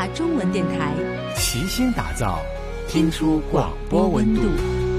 中文电台， 齐心打造，听出广播温度。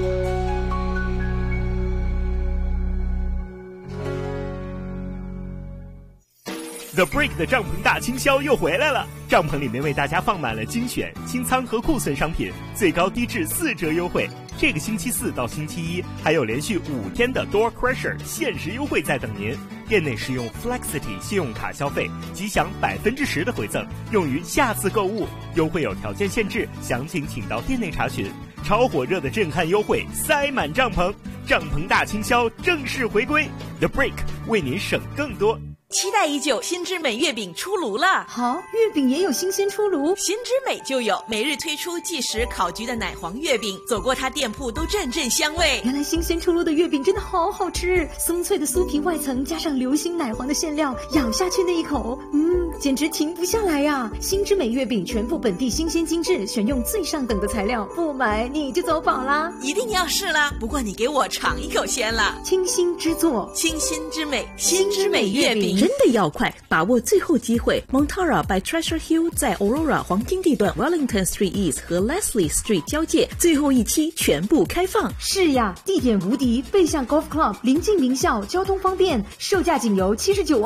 The Break 的帐篷大清销又回来了，帐篷里面为大家放满了精选、清仓和库存商品，最高低至4折优惠。这个星期4到星期1还有连续5天的 Door Crusher 限时优惠在等您。店内使用 Flexity 信用卡消费，即享10%的回赠，用于下次购物。优惠有条件限制，详情请到店内查询。超火热的震撼优惠，塞满帐篷，帐篷大清销正式回归。The Break 为您省更多。 期待已久，新之美月饼出炉了。 好，月饼也有新鲜出炉？ 新之美就有，每日推出即食烤橘的奶黄月饼，走过它店铺都阵阵香味。 原来新鲜出炉的月饼真的好好吃，松脆的酥皮外层加上流心奶黄的馅料，咬下去那一口，简直停不下来呀！新之美月饼全部本地新鲜精致，选用最上等的材料，不买你就走宝啦！ 一定要试啦！不过你给我尝一口先啦。 清新之作， 清新之美，新之美月饼。 真的要快，把握最后机会 ！Montara by Treasure Hill 在 Aurora 黄金地段 Wellington Street East 和 Leslie Street 交界，最后一期全部开放。 是呀，地点无敌，背向 Golf Club， 临近名校，交通方便，售价仅由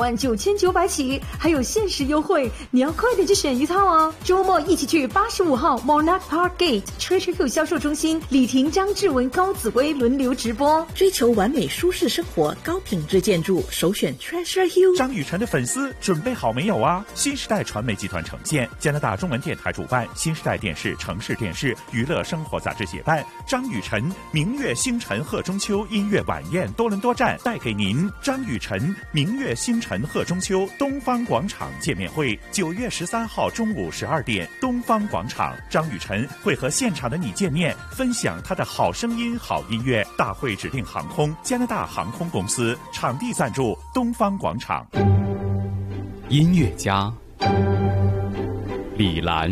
799900起，还有限时优惠，你要快点去选一套哦！周末一起去85号 Monarch Park Gate Treasure Hill 销售中心，李婷、张志文、高紫薇轮流直播。 追求完美舒适生活，高品质建筑，首选 Treasure Hill。 张雨晨的粉丝准备好没有啊？新时代传媒集团呈现，加拿大中文电台主办，新时代电视、城市电视、娱乐生活杂志协办，张雨晨明月星辰贺中秋音乐晚宴多伦多站带给您张雨晨明月星辰贺中秋东方广场见面会，9月13号中午12点，东方广场，张雨晨会和现场的你见面，分享他的好声音、好音乐。大会指定航空加拿大航空公司，场地赞助东方广场。 音乐家李兰。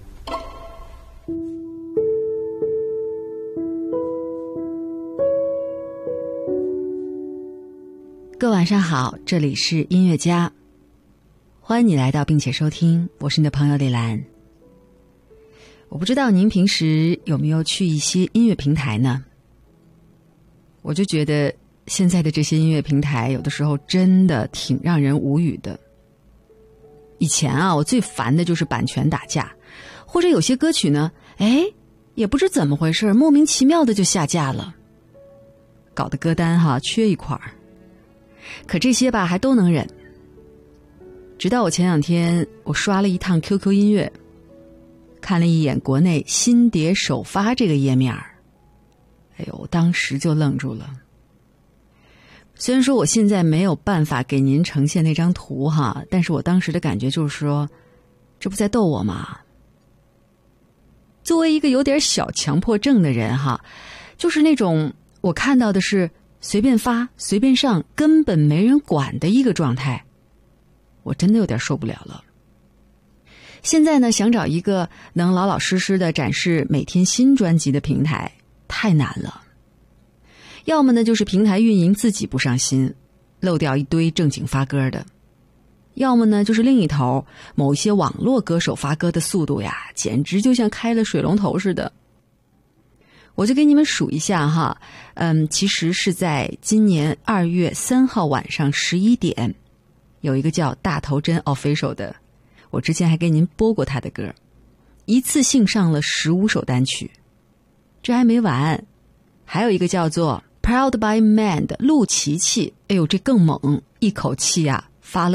各位晚上好，这里是音乐家，欢迎你来到并且收听，我是你的朋友李兰。我不知道您平时有没有去一些音乐平台呢？我就觉得现在的这些音乐平台有的时候真的挺让人无语的。以前啊，我最烦的就是版权打架，或者有些歌曲呢，也不知怎么回事，莫名其妙的就下架了，搞得歌单缺一块儿。可这些吧还都能忍，直到我前两天我刷了一趟 QQ 音乐，看了一眼国内新碟首发这个页面，我当时就愣住了。虽然说我现在没有办法给您呈现那张图但是我当时的感觉就是说，这不在逗我吗？作为一个有点小强迫症的人就是那种我看到的是随便发随便上，根本没人管的一个状态，我真的有点受不了了。现在呢，想找一个能老老实实的展示每天新专辑的平台太难了。要么呢就是平台运营自己不上心，漏掉一堆正经发歌的，要么呢就是另一头某一些网络歌手发歌的速度呀，简直就像开了水龙头似的。我就给你们数一下其实是在今年2月3号晚上11点，有一个叫大头针 Official 的，我之前还给您播过他的歌，一次性上了15首单曲。这还没完，还有一个叫做 Proud by Man 的陆琪琪，这更猛，一口气发了